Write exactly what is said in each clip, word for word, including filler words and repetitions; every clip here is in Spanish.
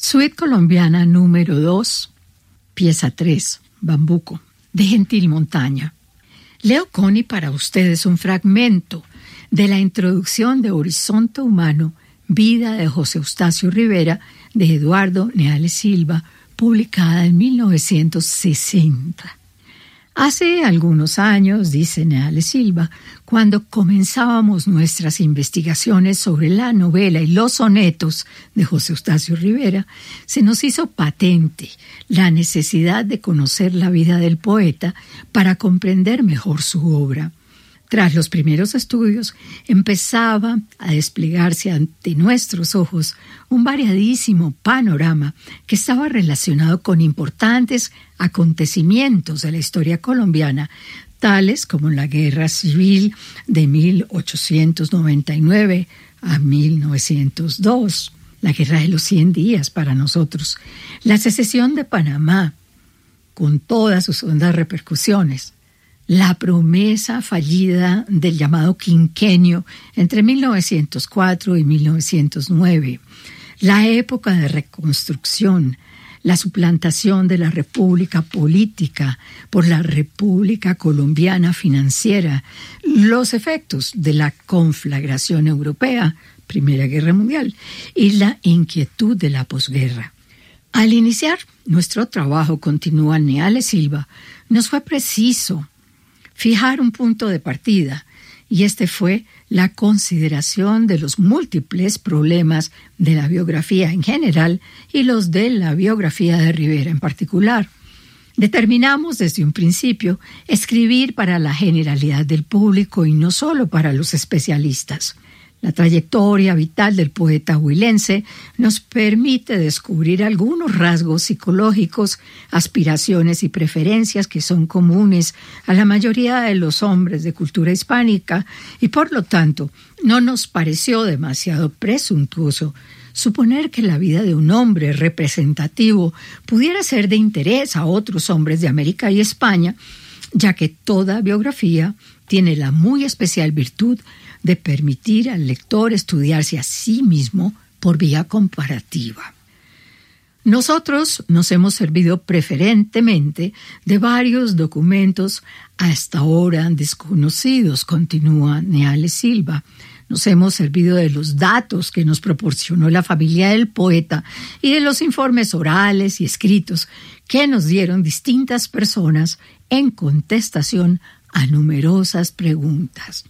Suite colombiana número dos, pieza tres, Bambuco, de Gentil Montaña. Leo Coni para ustedes un fragmento de la introducción de Horizonte Humano, vida de José Eustacio Rivera, de Eduardo Neales Silva, publicada en mil novecientos sesenta. Hace algunos años, dice Neales Silva, cuando comenzábamos nuestras investigaciones sobre la novela y los sonetos de José Eustacio Rivera, se nos hizo patente la necesidad de conocer la vida del poeta para comprender mejor su obra. Tras los primeros estudios, empezaba a desplegarse ante nuestros ojos un variadísimo panorama que estaba relacionado con importantes acontecimientos de la historia colombiana, tales como la Guerra Civil de mil ochocientos noventa y nueve a mil novecientos dos, la Guerra de los Cien Días para nosotros, la secesión de Panamá, con todas sus hondas repercusiones, la promesa fallida del llamado quinquenio entre mil novecientos cuatro y mil novecientos nueve, la época de reconstrucción, la suplantación de la República Política por la República Colombiana Financiera, los efectos de la conflagración europea, Primera Guerra Mundial, y la inquietud de la posguerra. Al iniciar nuestro trabajo, continúa Neales Silva, nos fue preciso fijar un punto de partida, y este fue la consideración de los múltiples problemas de la biografía en general y los de la biografía de Rivera en particular. Determinamos desde un principio escribir para la generalidad del público y no solo para los especialistas. La trayectoria vital del poeta huilense nos permite descubrir algunos rasgos psicológicos, aspiraciones y preferencias que son comunes a la mayoría de los hombres de cultura hispánica y, por lo tanto, no nos pareció demasiado presuntuoso suponer que la vida de un hombre representativo pudiera ser de interés a otros hombres de América y España, ya que toda biografía tiene la muy especial virtud de permitir al lector estudiarse a sí mismo por vía comparativa. Nosotros nos hemos servido preferentemente de varios documentos hasta ahora desconocidos, continúa Neales Silva. Nos hemos servido de los datos que nos proporcionó la familia del poeta y de los informes orales y escritos que nos dieron distintas personas en contestación a numerosas preguntas.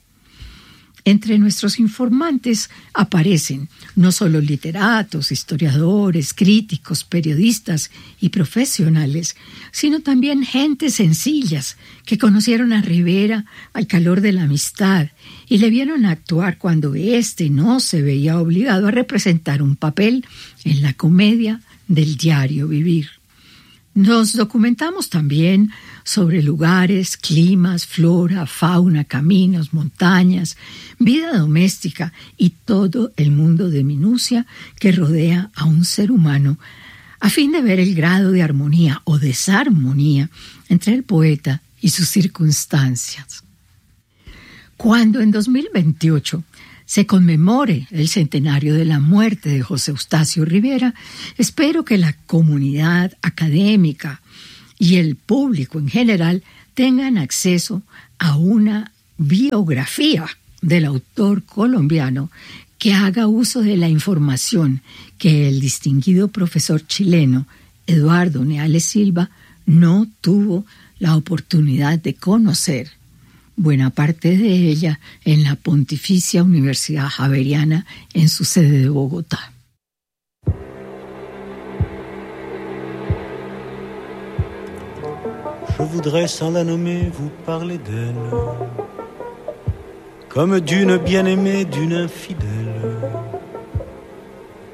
Entre nuestros informantes aparecen no solo literatos, historiadores, críticos, periodistas y profesionales, sino también gentes sencillas que conocieron a Rivera al calor de la amistad y le vieron actuar cuando éste no se veía obligado a representar un papel en la comedia del diario vivir. Nos documentamos también sobre lugares, climas, flora, fauna, caminos, montañas, vida doméstica y todo el mundo de minucia que rodea a un ser humano, a fin de ver el grado de armonía o desarmonía entre el poeta y sus circunstancias. Cuando en dos mil veintiocho se conmemore el centenario de la muerte de José Eustacio Rivera, espero que la comunidad académica y el público en general tengan acceso a una biografía del autor colombiano que haga uso de la información que el distinguido profesor chileno Eduardo Neales Silva no tuvo la oportunidad de conocer, buena parte de ella en la Pontificia Universidad Javeriana en su sede de Bogotá. Je voudrais sans la nommer vous parler d'elle, comme d'une bien-aimée, d'une infidèle,